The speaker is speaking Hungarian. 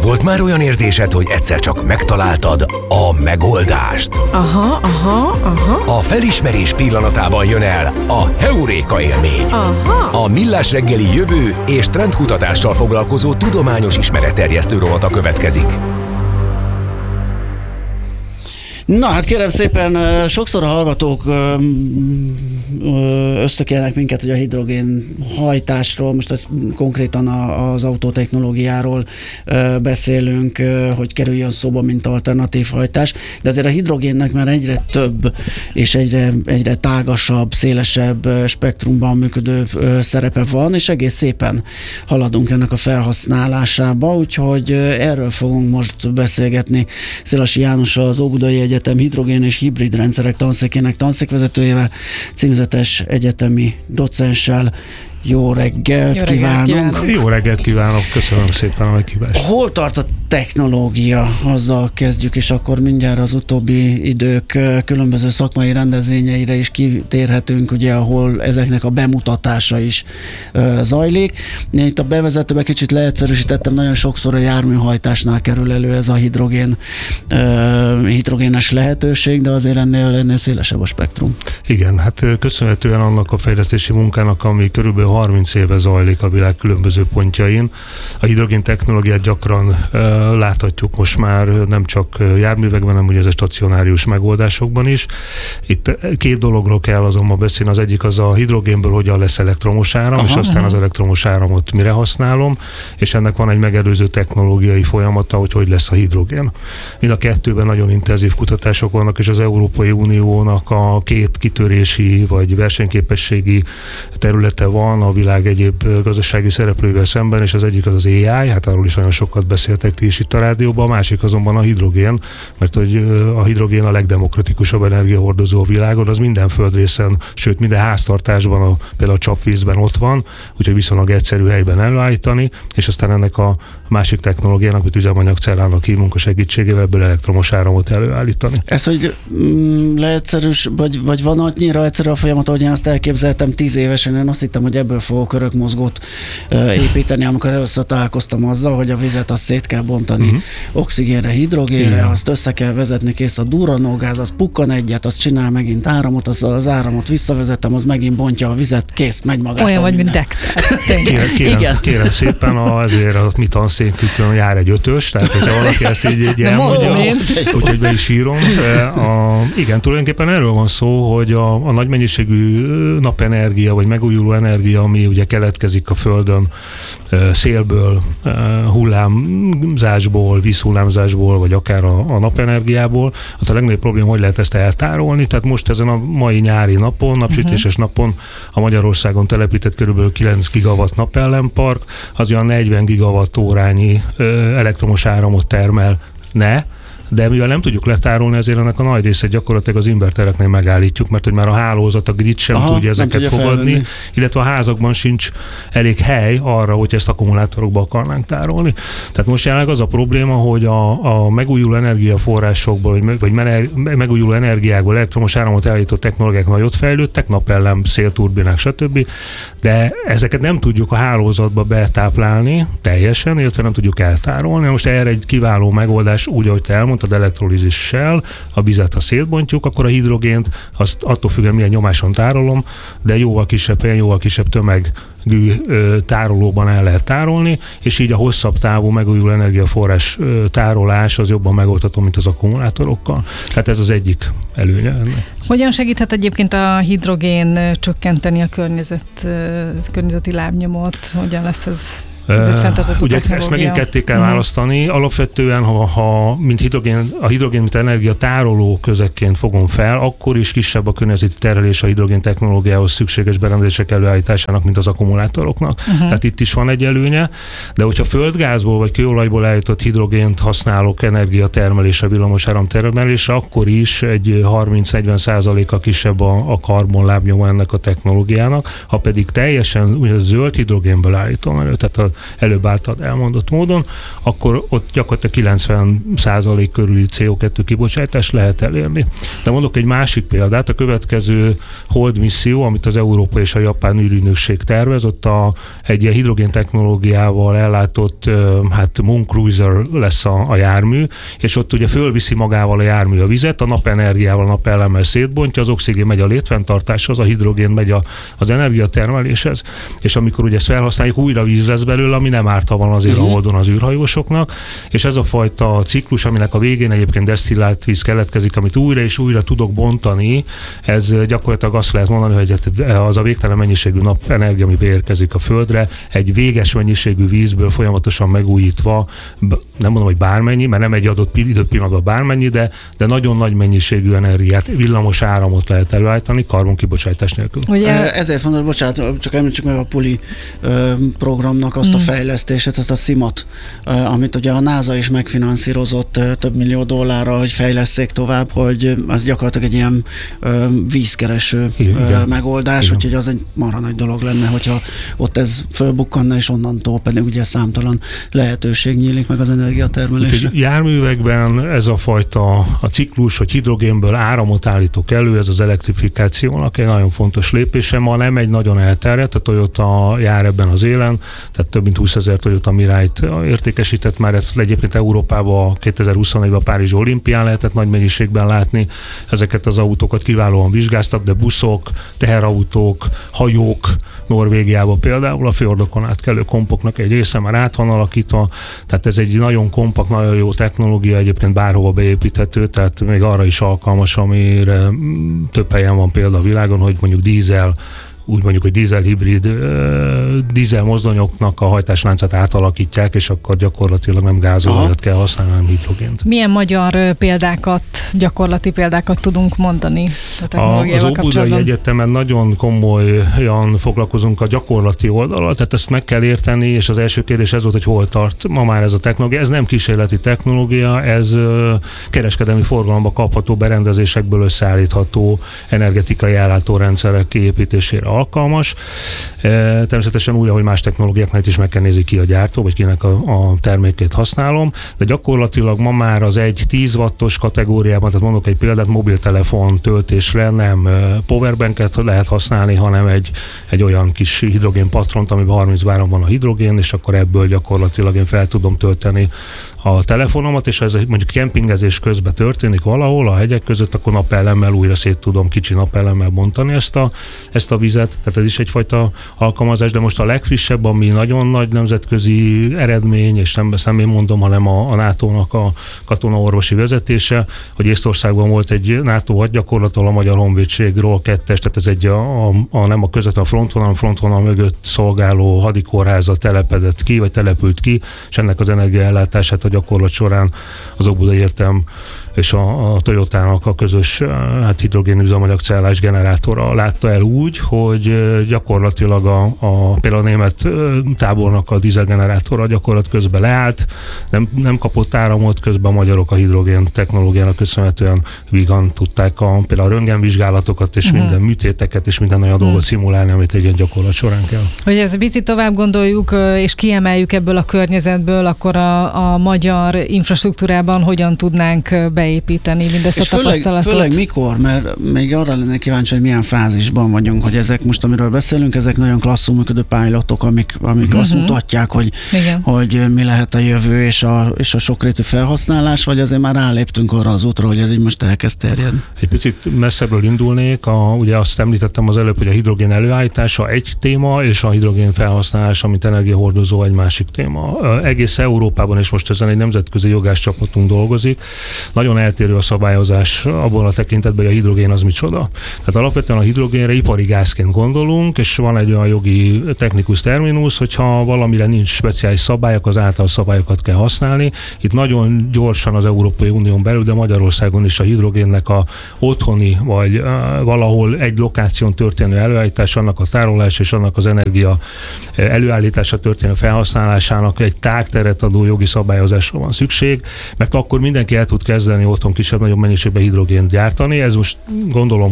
Volt már olyan érzésed, hogy egyszer csak megtaláltad a megoldást? Aha. A felismerés pillanatában jön el a heuréka élmény. Aha. A Millás reggeli jövő és trendkutatással foglalkozó tudományos ismeretterjesztő rovata következik. Na hát kérem szépen, sokszor a hallgatók ösztökélnek minket, hogy a hidrogén hajtásról, most ez konkrétan az autótechnológiáról beszélünk, hogy kerüljön szóba, mint alternatív hajtás, de azért a hidrogénnek már egyre több és egyre tágasabb, szélesebb spektrumban működő szerepe van, és egész szépen haladunk ennek a felhasználásába, úgyhogy erről fogunk most beszélgetni Szélasi Jánossal, az Óbudai Egyetem hidrogén és hibrid rendszerek tanszékének tanszékvezetőjével, címzetes egyetemi docenssel. Jó reggelt kívánunk! Jó reggelt kívánok, köszönöm szépen a meghívást. Hol tart a technológia? Azzal kezdjük, és akkor mindjárt az utóbbi idők különböző szakmai rendezvényeire is kitérhetünk, ugye, ahol ezeknek a bemutatása is zajlik. Én itt a bevezetőben kicsit leegyszerűsítettem, nagyon sokszor a járműhajtásnál kerül elő ez a hidrogénes lehetőség, de azért ennél szélesebb a spektrum. Igen, hát köszönhetően annak a fejlesztési munkának, ami körülbelül 30 éve zajlik a világ különböző pontjain. A hidrogén technológiát gyakran láthatjuk most már nem csak járművekben, hanem ugye ez a stacionárius megoldásokban is. Itt két dologról kell azonban beszélni. Az egyik az a hidrogénből hogyan lesz elektromos áram, és aztán az elektromos áramot mire használom, és ennek van egy megelőző technológiai folyamata, hogy lesz a hidrogén. Mind a kettőben nagyon intenzív kutatások vannak, és az Európai Uniónak a két kitörési vagy versenyképességi területe van a világ egyéb gazdasági szereplőivel szemben, és az egyik az AI, hát arról is nagyon sokat beszéltek ti is itt a rádióban, a másik azonban a hidrogén, mert hogy a hidrogén a legdemokratikusabb energiahordozó a világon, az minden földrészen, sőt minden háztartásban, például a csapvízben ott van, úgyhogy viszonylag egyszerű helyben előállítani, és aztán ennek a másik technológiának, amit üzemanyagcellának hívunk, a segítségével ebből elektromos áramot előállítani. Ez, hogy leegyszerűs, vagy van annyira egyszerű a folyamat, ahogy én azt elképzeltem 10 évesen, én azt hittem, hogy ebből fogok örökmozgót építeni, amikor először találkoztam azzal, hogy a vizet azt szét kell bontani oxigénre, hidrogénre, azt össze kell vezetni, kész a durranógáz, az pukkan egyet, az csinál megint áramot, az áramot visszavezetem, az megint bontja a vizet, kész, megy magától. Olyan vagy, mint Dexter. Kérem szépen, azért a mi tanszékükön jár egy 5-ös, tehát hogyha valaki ezt így elmondja, úgyhogy be is írom. Igen, tulajdonképpen erről van szó, hogy a nagy mennyiségű napenergia, vagy megújuló energia, ami ugye keletkezik a Földön szélből, hullámzásból, vízhullámzásból, vagy akár a napenergiából, ott a legnagyobb probléma, hogy lehet ezt eltárolni. Tehát most ezen a mai nyári napon, napsütéses napon a Magyarországon telepített kb. 9 gigawatt napellempark, az olyan 40 gigawattórányi elektromos áramot termelne, de mivel nem tudjuk letárolni, ezért ennek a nagy részét gyakorlatilag az invertereknél megállítjuk, mert hogy már a hálózat, a grid sem tudja ezeket fogadni, illetve a házakban sincs elég hely arra, hogy ezt akkumulátorokba akarnánk tárolni. Tehát most jelenleg az a probléma, hogy a megújuló energiaforrásokból, vagy megújuló energiákból elektromos áramot ellállító technológiák nagyot fejlődtek, napellem, szélturbinák, stb., de ezeket nem tudjuk a hálózatba betáplálni teljesen, illetve nem tudjuk eltárolni. Most erre egy kiváló megoldás, úgy, ahogy te elmondtad, elektrolízissel, a vizet, ha szétbontjuk, akkor a hidrogént, azt attól függően milyen nyomáson tárolom, de jóval kisebb tömegű tárolóban el lehet tárolni, és így a hosszabb távú megújuló energiaforrás tárolás az jobban megoldható, mint az akkumulátorokkal. Tehát ez az egyik előnye ennek. Hogyan segíthet egyébként a hidrogén csökkenteni a környezeti lábnyomot? Hogyan lesz ez? Ugye ezt megint ketté kell választani. Alapvetően, ha a hidrogén mint energia tároló közekként fogom fel, akkor is kisebb a környezeti terhelés a hidrogén technológiához szükséges berendezések előállításának, mint az akkumulátoroknak. Tehát itt is van egy előnye, de hogyha földgázból vagy kőolajból állított hidrogént használok energiatermelésre, villamosáram termelésre, akkor is egy 30-40%-a kisebb a karbonlábnyoma ennek a technológiának. Ha pedig teljesen ugye zöld hidrogénből állítom elő, tehát előbb általad elmondott módon, akkor ott gyakorlatilag 90% körüli CO2 kibocsátást lehet elérni. De mondok egy másik példát, a következő Hold misszió, amit az Európai és a Japán űrügynökség tervez, ott egy ilyen hidrogén technológiával ellátott Moon Cruiser lesz a jármű, és ott ugye fölviszi magával a jármű a vizet, a napenergiával, a napellemmel szétbontja, az oxigén megy a létfenntartáshoz, a hidrogén megy az energiatermeléshez, és amikor ugye ezt felhasználjuk, újra víz lesz belőle, ami nem ártalmas azért a Holdon az űrhajósoknak, és ez a fajta ciklus, aminek a végén egyébként desztillált víz keletkezik, amit újra és újra tudok bontani, ez gyakorlatilag azt lehet mondani, hogy az a végtelen mennyiségű napenergia, ami beérkezik a Földre, egy véges mennyiségű vízből folyamatosan megújítva, nem mondom, hogy bármennyi, mert nem egy adott időpillanatban bármennyi, de nagyon nagy mennyiségű energiát, villamos áramot lehet előállítani karbonkibocsátás nélkül. Ugye? Ezért fontos, bocsánat, csak említsük meg a PULI programnak azt a fejlesztését, azt a SIMAT, amit ugye a NASA is megfinanszírozott több millió dollárra, hogy fejlesszék tovább, hogy az gyakorlatilag egy ilyen vízkereső megoldás, Igen. úgyhogy az egy marha nagy dolog lenne, hogyha ott ez fölbukkanna, és onnantól pedig ugye számtalan lehetőség nyílik meg az energiatermelésre. Járművekben ez a fajta a ciklus, hogy hidrogénből áramot állítok elő, ez az elektrifikációnak egy nagyon fontos lépése. Ma nem egy nagyon elterjedt, a Toyota jár ebben az élen, tehát több mint 20 000 Toyota Mirai-t értékesített már, ezt egyébként Európában 2021-ben a Párizsi olimpián lehetett nagy mennyiségben látni. Ezeket az autókat kiválóan vizsgáztak, de buszok, teherautók, hajók, Norvégiában például a fjordokon átkelő kompoknak egy része már át van alakítva, tehát ez egy nagyon kompakt, nagyon jó technológia, egyébként bárhova beépíthető, tehát még arra is alkalmas, amire több helyen van példa a világon, hogy mondjuk úgy mondjuk, hogy dízel-hibrid, dízel mozdonyoknak a hajtásláncát átalakítják, és akkor gyakorlatilag nem gázolajat kell használni, hanem hidrogént. Milyen magyar gyakorlati példákat tudunk mondani a technológiával Az Óbudai Egyetemen nagyon komolyan foglalkozunk a gyakorlati oldalal, tehát ezt meg kell érteni, és az első kérdés ez volt, hogy hol tart ma már ez a technológia. Ez nem kísérleti technológia, ez kereskedelmi forgalomba kapható berendezésekből összeállítható energetikai ellátórendszerek kiépítésére alkalmas. Természetesen úgy, ahogy más technológiáknál is meg kell nézni, ki a gyártó, vagy kinek a termékét használom, de gyakorlatilag ma már az 1-10 wattos kategóriában, tehát mondok egy példát, mobiltelefon töltésre nem powerbanket lehet használni, hanem egy olyan kis hidrogénpatront, amiben 30 váron van a hidrogén, és akkor ebből gyakorlatilag én fel tudom tölteni a telefonomat, és ez mondjuk kempingezés közben történik valahol a hegyek között, akkor napellemmel újra szét tudom kicsi napellemmel bontani ezt a vizet, tehát ez is egyfajta alkalmazás, de most a legfrissebb, ami nagyon nagy nemzetközi eredmény, és nem én mondom, hanem a NATO-nak a katonaorvosi vezetése, hogy Észtországban volt egy NATO hadgyakorlat, ahol a Magyar Honvédségről 2-es, tehát ez egy nem a közvetlen frontvonal mögött szolgáló hadikórházat települt ki, és ennek az energiaellátását a gyakorlat során az Óbudai Egyetem és a Toyotának a közös hidrogén üzemanyagcellás generátora látta el úgy, hogy gyakorlatilag például a német tábornak a dízelgenerátora gyakorlat közben leállt, nem kapott áramot, közben a magyarok a hidrogén technológiának köszönhetően vígan tudták például a röntgenvizsgálatokat és minden műtéteket és minden olyan dolgot szimulálni, amit egy ilyen gyakorlat során kell. Hogy ezt picit tovább gondoljuk és kiemeljük ebből a környezetből, akkor a magyar infrastruktúrában hogyan tudnánk beépíteni mindezt a tapasztalatot? Főleg mikor, mert még arra lenne kíváncsi, hogy milyen fázisban vagyunk, hogy ezek most, amiről beszélünk, ezek nagyon klasszul működő pilotok, amik azt mutatják, hogy mi lehet a jövő és a sokrétű felhasználás, vagy azért már ráléptünk arra az útra, hogy ez így most elkezd terjedni. Egy picit messzebbről indulnék, ugye azt említettem az előbb, hogy a hidrogén előállítása egy téma, és a hidrogén felhasználása, mint energiahordozó egy másik téma. Egész Európában, és most ezen egy nemzetközi jogászcsapatunk dolgozik, nagyon eltérő a szabályozás abból a tekintetben, hogy a hidrogén az micsoda. Tehát alapvetően a hidrogénre ipari gázként gondolunk, és van egy olyan jogi technikus terminus, hogyha valamire nincs speciális szabályok, az által szabályokat kell használni. Itt nagyon gyorsan az Európai Unión belül, de Magyarországon is a hidrogénnek a otthoni, vagy valahol egy lokáción történő előállítás, annak a tárolás és annak az energia előállítása történő felhasználásának egy tágteret adó jogi szabályozásra van szükség, mert akkor mindenki el tud kezdeni otthon kisebb-nagyobb mennyiségben hidrogént gyártani. Ez most gondolom